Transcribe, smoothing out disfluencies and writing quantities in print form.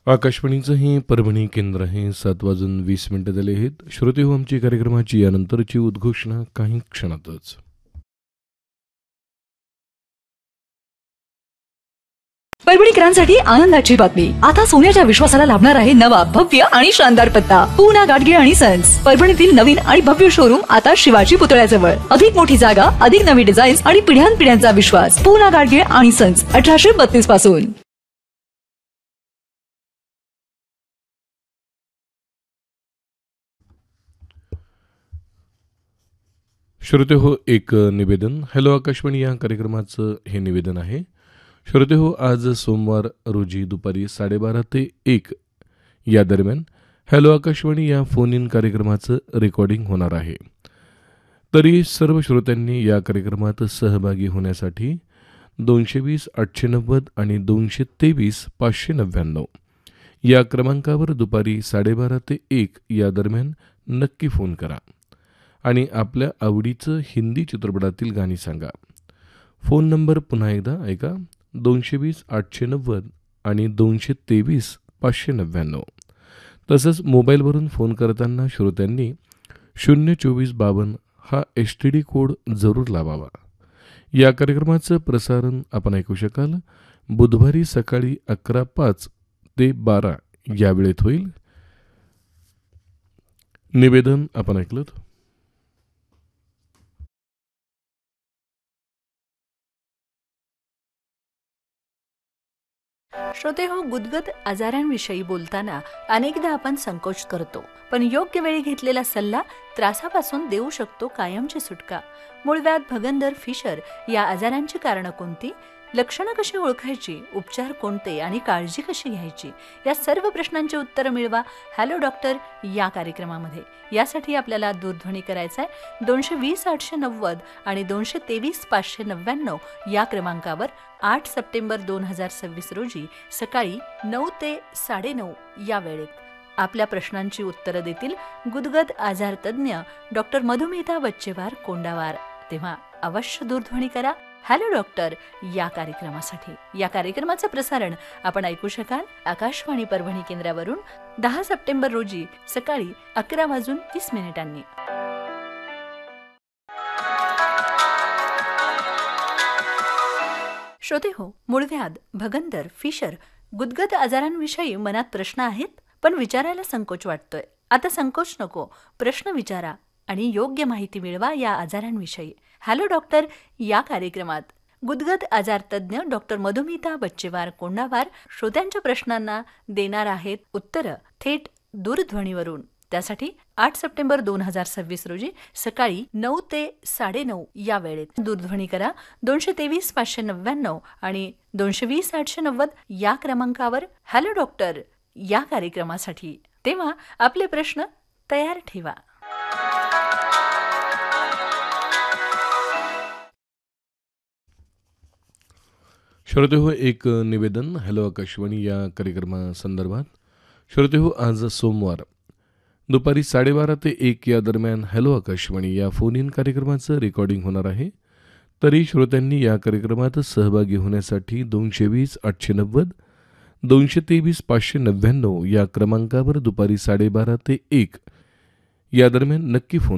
आकाशवाणीचं हे परभणी केंद्र आहे. 7:20 झाले आहेत. श्रोते हो, आमची कार्यक्रमाची यानंतरची उद्घोषणा काही क्षणातच. परभणीकरांसाठी आनंदाची बातमी. आता सोन्याच्या विश्वासाला लाभणार आहे नवा भव्य आणि शानदार पत्ता. पूना गाडगे आणि सन्स. परभणीतील नवीन आणि भव्य शोरूम आता शिवाजी पुतळ्याजवळ. अधिक मोठी जागा, अधिक नवी डिझाईन्स आणि पिढ्यानपिढ्यांचा विश्वास. पूना गाडगे आणि सन्स 1832 पासून. श्रोते हो, एक निवेदन. हॅलो आकाशवाणी या कार्यक्रमाचं हे निवेदन आहे. श्रोते हो, आज सोमवार रोजी दुपारी 12:30 ते 1 या दरम्यान हॅलो आकाशवाणी या फोन इन कार्यक्रमाचं रेकॉर्डिंग होणार आहे. तरी सर्व श्रोत्यांनी या कार्यक्रमात सहभागी होण्यासाठी 220-890 आणि 223-599 या क्रमांकावर दुपारी 12:30 ते 1 या दरम्यान नक्की फोन करा आणि आपल्या आवडीचं हिंदी चित्रपटातील गाणी सांगा. फोन नंबर पुन्हा एकदा ऐका, 220-890 आणि 223-599. तसंच मोबाईलवरून फोन करताना श्रोत्यांनी 02452 हा STD कोड जरूर लावावा. या कार्यक्रमाचं प्रसारण आपण ऐकू शकाल बुधवारी सकाळी 11:05 ते 12 या वेळेत होईल. निवेदन आपण ऐकलं. श्रोते हो, गुदगद आजारांविषयी बोलताना अनेकदा आपण संकोच करतो, पण योग्य वेळी घेतलेला सल्ला त्रासापासून देऊ शकतो कायमची सुटका. मूळव्याध, भगंदर, फिशर या आजारांची कारणं कोणती, लक्षणं कशी ओळखायची, उपचार कोणते आणि काळजी कशी घ्यायची, या सर्व प्रश्नांची उत्तरं मिळवा हॅलो डॉक्टर या कार्यक्रमामध्ये. यासाठी आपल्याला दूरध्वनी करायचा आहे 220-890 आणि 223-599 या क्रमांकावर 8 सप्टेंबर 2026 रोजी सकाळी 9 ते 9:30 या वेळेत. आपल्या प्रश्नांची उत्तरं देतील गुदगद आजार तज्ज्ञ डॉक्टर मधुमिता बच्चेवार कोंडावार. तेव्हा अवश्य दूरध्वनी करा हॅलो डॉक्टर या कार्यक्रमासाठी. या कार्यक्रमाचं प्रसारण आपण ऐकू शकाल आकाशवाणी परभणी केंद्रावरून 10 सप्टेंबर रोजी सकाळी 11:20 श्रोते हो, मूळव्याध, भगंदर, फिशर, गुदगद आजारांविषयी मनात प्रश्न आहेत, पण विचारायला संकोच वाटतोय. आता संकोच नको, प्रश्न विचारा आणि योग्य माहिती मिळवा या आजारांविषयी. हॅलो डॉक्टर या कार्यक्रमात गुदगद आजार तज्ज्ञ डॉक्टर मधुमिता बच्चेवार कोंडावार श्रोत्यांच्या प्रश्नांना देणार आहेत उत्तरं थेट दूरध्वनीवरून. त्यासाठी 8 सप्टेंबर 2026 रोजी सकाळी 9 ते 9:30 या वेळेत दूरध्वनी करा 223-599 आणि 220-890 या क्रमांकावर हॅलो डॉक्टर या कार्यक्रमासाठी. तेव्हा आपले प्रश्न तयार ठेवा. श्रोते हो, एक निवेदन. हॅलो आकाशवाणी या कार्यक्रमासंदर्भात. श्रोते हो, आज सोमवार दुपारी 12:30 ते 1 या दरम्यान हॅलो आकाशवाणी या फोन इन कार्यक्रमाचं रेकॉर्डिंग होणार आहे. तरी श्रोत्यांनी या कार्यक्रमात सहभागी होण्यासाठी 220-890 223-599 या क्रमांकावर दुपारी 12:30 ते 1 या दरम्यान नक्की फोन